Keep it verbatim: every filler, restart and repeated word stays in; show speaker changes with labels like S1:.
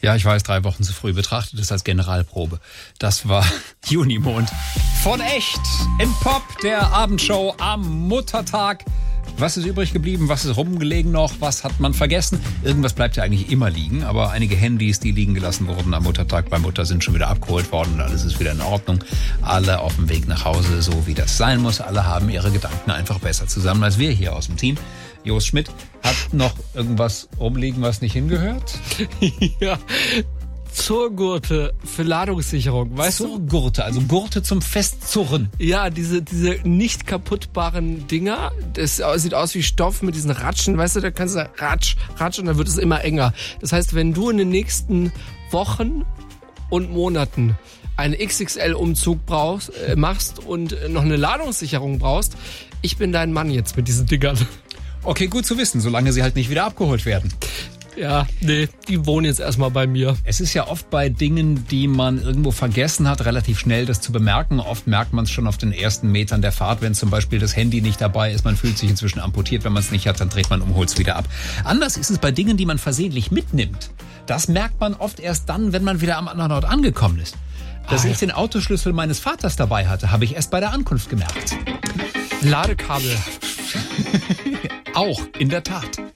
S1: Ja, ich weiß, drei Wochen zu früh. Betrachtet es als Generalprobe. Das war Junimond. Von echt in Pop, der Abendshow am Muttertag. Was ist übrig geblieben? Was ist rumgelegen noch? Was hat man vergessen? Irgendwas bleibt ja eigentlich immer liegen. Aber einige Handys, die liegen gelassen wurden am Muttertag bei Mutter, sind schon wieder abgeholt worden und alles ist wieder in Ordnung. Alle auf dem Weg nach Hause, so wie das sein muss. Alle haben ihre Gedanken einfach besser zusammen als wir hier aus dem Team. Jost Schmidt hat noch irgendwas rumliegen, was nicht hingehört?
S2: Ja, Zurgurte für Ladungssicherung, weißt du?
S1: Zurgurte, also Gurte zum Festzurren.
S2: Ja, diese diese nicht kaputtbaren Dinger, das sieht aus wie Stoff mit diesen Ratschen, weißt du, da kannst du ratsch, ratsch und dann wird es immer enger. Das heißt, wenn du in den nächsten Wochen und Monaten einen X X L-Umzug brauchst, äh, machst und noch eine Ladungssicherung brauchst, ich bin dein Mann jetzt mit diesen Dingern.
S1: Okay, gut zu wissen, solange sie halt nicht wieder abgeholt werden.
S2: Ja, nee, die wohnen jetzt erstmal bei mir.
S1: Es ist ja oft bei Dingen, die man irgendwo vergessen hat, relativ schnell das zu bemerken. Oft merkt man es schon auf den ersten Metern der Fahrt, wenn zum Beispiel das Handy nicht dabei ist. Man fühlt sich inzwischen amputiert. Wenn man es nicht hat, dann dreht man um, holt es wieder ab. Anders ist es bei Dingen, die man versehentlich mitnimmt. Das merkt man oft erst dann, wenn man wieder am anderen Ort angekommen ist. Dass
S2: Ah,
S1: ich
S2: ja.
S1: den Autoschlüssel meines Vaters dabei hatte, habe ich erst bei der Ankunft gemerkt.
S2: Ladekabel.
S1: Auch, in der Tat.